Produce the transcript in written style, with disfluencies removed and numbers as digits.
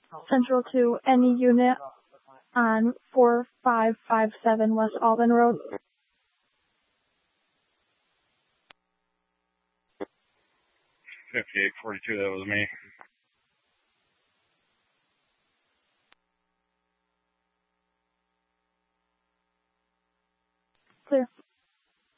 Central to any unit on 4557 West Alden Road. 5842, that was me. Clear.